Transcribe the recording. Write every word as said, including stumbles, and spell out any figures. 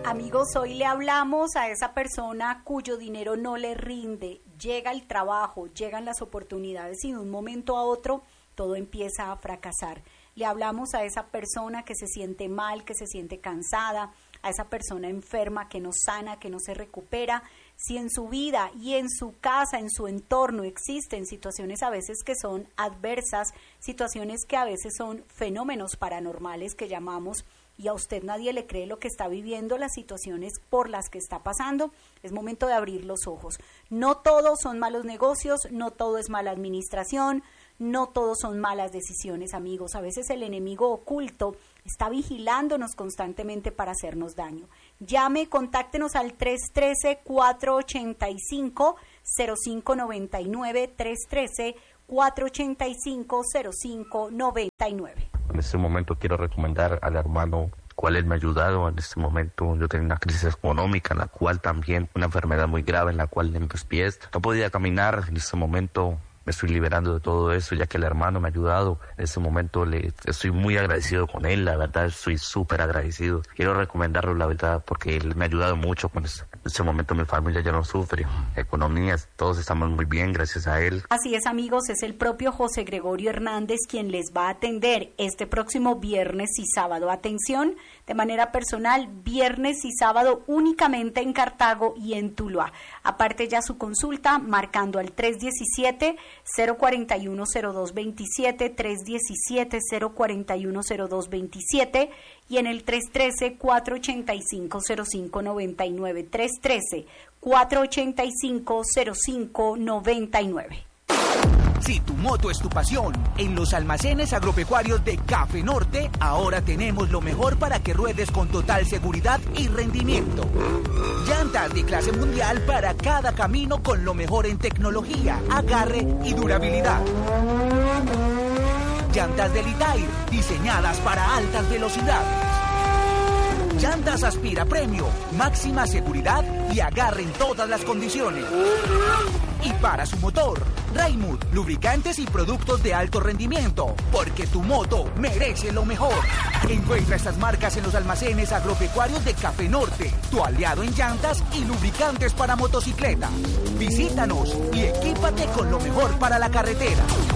Amigos, hoy le hablamos a esa persona cuyo dinero no le rinde, llega el trabajo, llegan las oportunidades y de un momento a otro todo empieza a fracasar. Le hablamos a esa persona que se siente mal, que se siente cansada, a esa persona enferma que no sana, que no se recupera. Si en su vida y en su casa, en su entorno existen situaciones a veces que son adversas, situaciones que a veces son fenómenos paranormales que llamamos, y a usted nadie le cree lo que está viviendo, las situaciones por las que está pasando, es momento de abrir los ojos. No todos son malos negocios, no todo es mala administración, no todos son malas decisiones, amigos. A veces el enemigo oculto está vigilándonos constantemente para hacernos daño. Llame, contáctenos al tres uno tres, cuatro ocho cinco, cero cinco nueve nueve, tres uno tres, cuatro ocho cinco, cero cinco nueve nueve. En este momento quiero recomendar al hermano cual él me ha ayudado. En este momento yo tenía una crisis económica, en la cual también una enfermedad muy grave, en la cual en mis pies no podía caminar. En este momento me estoy liberando de todo eso, ya que el hermano me ha ayudado. En este momento le estoy muy agradecido con él, la verdad estoy súper agradecido. Quiero recomendarlo, la verdad, porque él me ha ayudado mucho. Con este, en este momento mi familia ya no sufre, economía, todos estamos muy bien gracias a él. Así es, amigos, es el propio José Gregorio Hernández quien les va a atender este próximo viernes y sábado. Atención, de manera personal, viernes y sábado únicamente en Cartago y en Tuluá. Aparte ya su consulta marcando al tres uno siete, cero cuatro uno, cero dos dos siete, tres uno siete, cero cuatro uno, cero dos dos siete y en el tres uno tres, cuatro ocho cinco, cero cinco nueve nueve, tres uno tres, cuatro ocho cinco, cero cinco nueve nueve. Si tu moto es tu pasión, en los almacenes agropecuarios de Café Norte, ahora tenemos lo mejor para que ruedes con total seguridad y rendimiento. Llantas de clase mundial para cada camino con lo mejor en tecnología, agarre y durabilidad. Llantas de Litair, diseñadas para altas velocidades. Llantas Aspira Premio, máxima seguridad y agarre en todas las condiciones. Y para su motor, Raimund, lubricantes y productos de alto rendimiento, porque tu moto merece lo mejor. Encuentra estas marcas en los almacenes agropecuarios de Café Norte, tu aliado en llantas y lubricantes para motocicleta. Visítanos y equípate con lo mejor para la carretera.